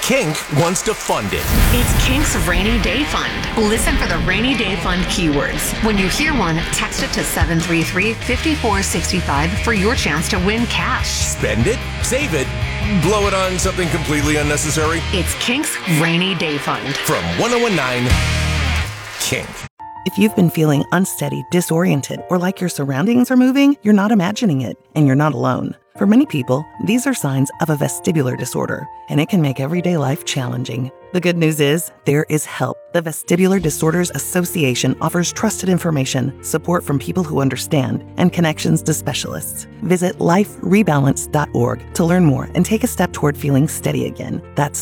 Kink wants to fund it. It's Kink's Rainy Day Fund. Listen for the Rainy Day Fund keywords. When you hear one, text it to 733-5465 for your chance to win cash. Spend it, save it, blow it on something completely unnecessary. It's Kink's Rainy Day Fund. From 1019 Kink. If you've been feeling unsteady, disoriented, or like your surroundings are moving, you're not imagining it, and you're not alone. For many people, these are signs of a vestibular disorder, and it can make everyday life challenging. The good news is, there is help. The Vestibular Disorders Association offers trusted information, support from people who understand, and connections to specialists. Visit liferebalance.org to learn more and take a step toward feeling steady again. That's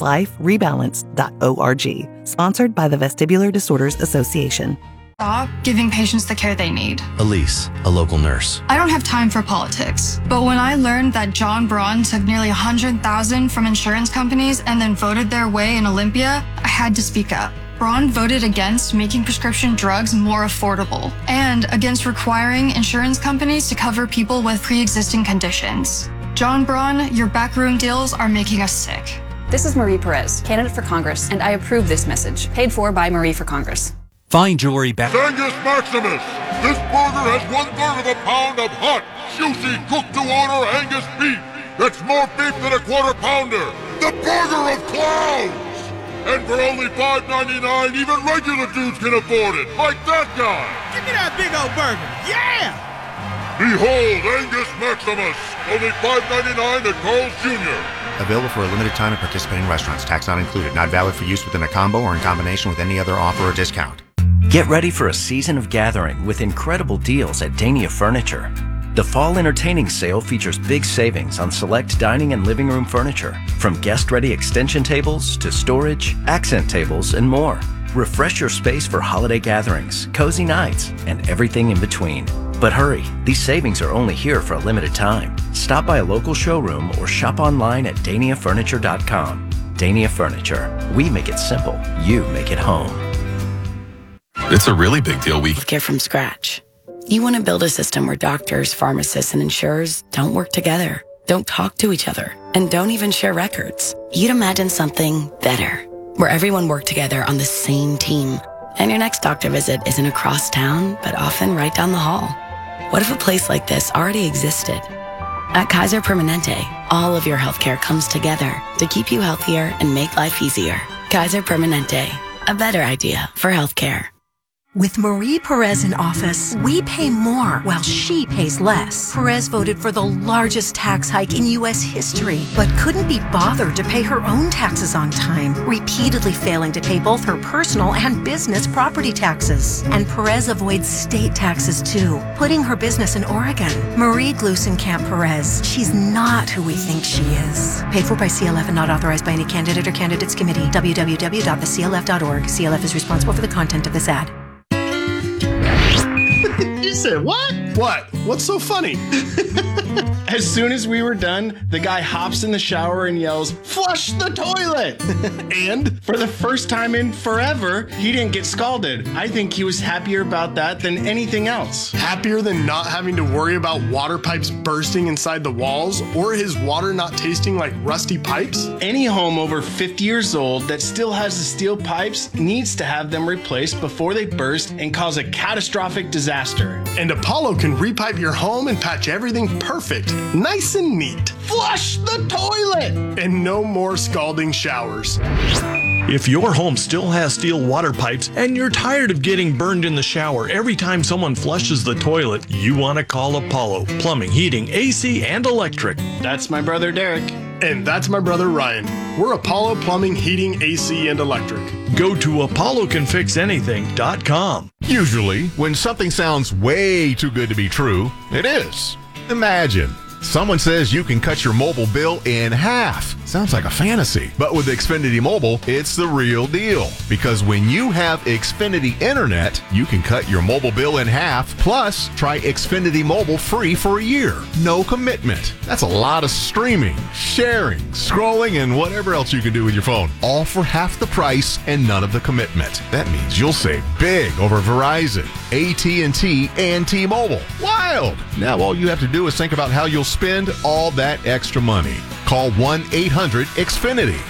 liferebalance.org. Sponsored by the Vestibular Disorders Association. Stop giving patients the care they need. Elise, a local nurse. I don't have time for politics, but when I learned that John Braun took nearly $100,000 from insurance companies and then voted their way in Olympia, I had to speak up. Braun voted against making prescription drugs more affordable and against requiring insurance companies to cover people with pre-existing conditions. John Braun, your backroom deals are making us sick. This is Marie Perez, candidate for Congress, and I approve this message. Paid for by Marie for Congress. Fine jewelry back. Angus Maximus! This burger has 1/3 of a pound of hot, juicy, cooked-to-order Angus beef. That's more beef than a quarter pounder. The burger of clowns! And for only $5.99, even regular dudes can afford it, like that guy. Give me that big old burger. Yeah! Behold, Angus Maximus! Only $5.99 at Carl's Jr. Available for a limited time at participating restaurants. Tax not included. Not valid for use within a combo or in combination with any other offer or discount. Get ready for a season of gathering with incredible deals at Dania Furniture. The Fall Entertaining Sale features big savings on select dining and living room furniture, from guest-ready extension tables to storage, accent tables, and more. Refresh your space for holiday gatherings, cozy nights, and everything in between. But hurry, these savings are only here for a limited time. Stop by a local showroom or shop online at DaniaFurniture.com. Dania Furniture. We make it simple. You make it home. It's a really big deal. Healthcare from scratch. You want to build a system where doctors, pharmacists, and insurers don't work together, don't talk to each other, and don't even share records. You'd imagine something better, where everyone worked together on the same team, and your next doctor visit isn't across town, but often right down the hall. What if a place like this already existed? At Kaiser Permanente, all of your healthcare comes together to keep you healthier and make life easier. Kaiser Permanente, a better idea for healthcare. With Marie Perez in office, we pay more while she pays less. Perez voted for the largest tax hike in U.S. history, but couldn't be bothered to pay her own taxes on time, repeatedly failing to pay both her personal and business property taxes. And Perez avoids state taxes too, putting her business in Oregon. Marie Glusenkamp Perez, she's not who we think she is. Paid for by CLF and not authorized by any candidate or candidates committee. www.theclf.org. CLF is responsible for the content of this ad. You said what? What? What's so funny? As soon as we were done, the guy hops in the shower and yells, "Flush the toilet!" And for the first time in forever, he didn't get scalded. I think he was happier about that than anything else. Happier than not having to worry about water pipes bursting inside the walls or his water not tasting like rusty pipes? Any home over 50 years old that still has the steel pipes needs to have them replaced before they burst and cause a catastrophic disaster. And Apollo can repipe your home and patch everything perfect, nice and neat. Flush the toilet! And no more scalding showers. If your home still has steel water pipes and you're tired of getting burned in the shower every time someone flushes the toilet, you want to call Apollo Plumbing, Heating, AC, and Electric. That's my brother Derek. And that's my brother Ryan. We're Apollo Plumbing, Heating, AC, and Electric. Go to apollocanfixanything.com. Usually, when something sounds way too good to be true, it is. Imagine someone says you can cut your mobile bill in half. Sounds like a fantasy. But with Xfinity Mobile, it's the real deal. Because when you have Xfinity Internet, you can cut your mobile bill in half. Plus, try Xfinity Mobile free for a year. No commitment. That's a lot of streaming, sharing, scrolling, and whatever else you can do with your phone. All for half the price and none of the commitment. That means you'll save big over Verizon, AT&T, and T-Mobile. Wild! Now all you have to do is think about how you'll spend all that extra money. Call 1-800-XFINITY.